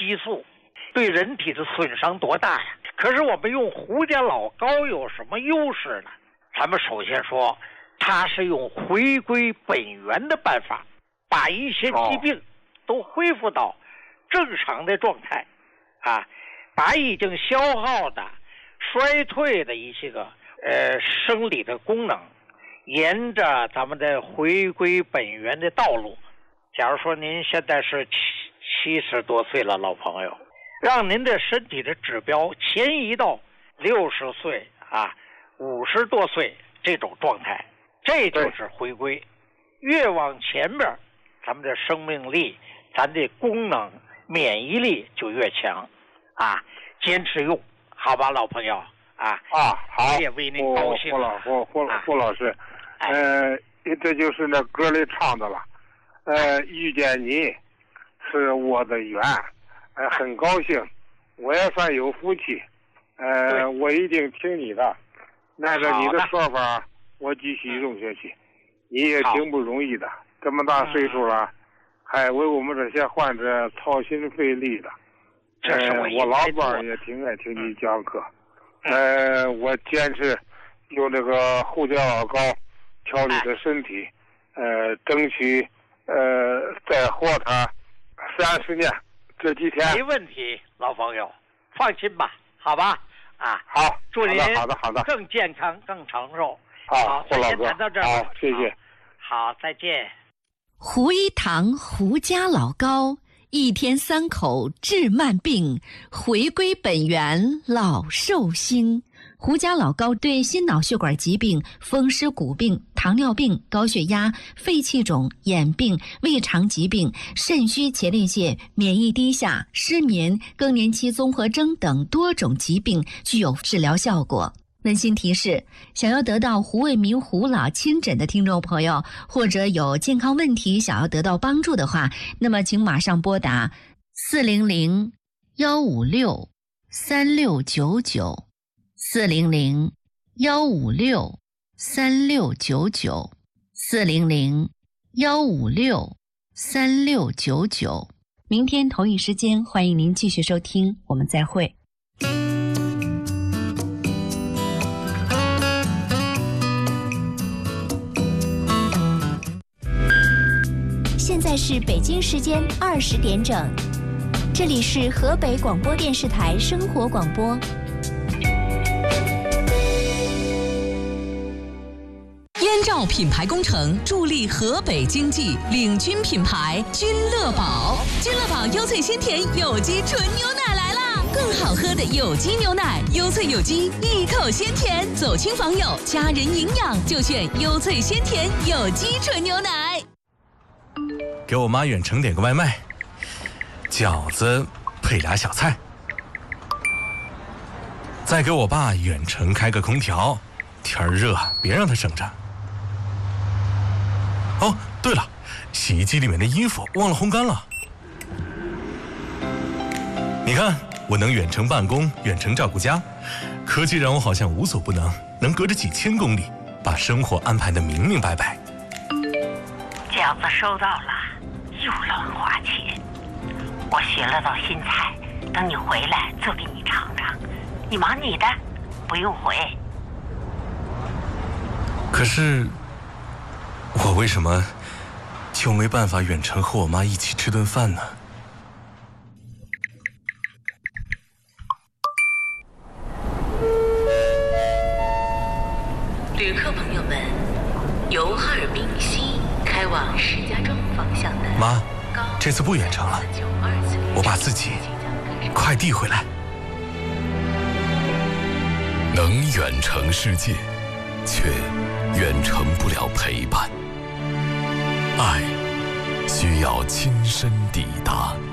激素，对人体的损伤多大呀？可是我们用胡家老膏有什么优势呢？咱们首先说，它是用回归本源的办法，把一些疾病都恢复到正常的状态，把已经消耗的、衰退的一些个生理的功能，沿着咱们的回归本源的道路。假如说您现在是70多岁了，老朋友，让您的身体的指标前移到60岁50多岁这种状态，这就是回归。越往前边，咱们的生命力、咱的功能、免疫力就越强坚持用，好吧，老朋友好， 也为您高兴。 胡老师，这就是那歌里唱的了。遇见你是我的缘，很高兴，我也算有福气。我一定听你的。按照你的说法，我继续用下去。你也挺不容易的，这么大岁数了，还为我们这些患者操心费力的。我老伴也挺爱听你讲课。我坚持用这个胡椒老膏调理的身体，争取再活他30年。这几天没问题，老朋友，放心吧，好吧？ 好， 祝您好的， 更健康、更长寿。 好， 咱先谈到这儿。 好，谢谢。 好，再见。 胡一堂胡家老膏，1天3口治慢病，回归本源老寿星。胡家老膏对心脑血管疾病、风湿骨病、糖尿病、高血压、肺气肿、眼病、胃肠疾病、肾虚前列腺、免疫低下、失眠、更年期综合征等多种疾病具有治疗效果。温馨提示：想要得到胡卫民胡老亲诊的听众朋友，或者有健康问题想要得到帮助的话，那么请马上拨打400-156-3699。400-156-3699，400-156-3699。明天同一时间，欢迎您继续收听，我们再会。 现在是北京时间20点整，这里是河北广播电视台生活广播。 燕赵品牌工程助力河北经济，领军品牌君乐宝。君乐宝优萃鲜甜有机纯牛奶来啦！更好喝的有机牛奶，优萃有机，一口鲜甜，走亲访友，家人营养就选优萃鲜甜有机纯牛奶。 给我妈远程点个外卖，饺子配俩小菜。再给我爸远程开个空调，天热别让他省着。哦，对了，洗衣机里面的衣服忘了烘干了。你看，我能远程办公，远程照顾家，科技让我好像无所不能，能隔着几千公里把生活安排得明明白白。 饺子收到了，又乱花钱。我学了道新菜，等你回来做给你尝尝。你忙你的，不用回。 可是我为什么就没办法远程和我妈一起吃顿饭呢？ 旅客朋友们，由哈尔滨西开往石家庄方向的妈，这次不远程了，我把自己快递回来。 能远程世界，却远程不了陪伴。爱需要亲身抵达。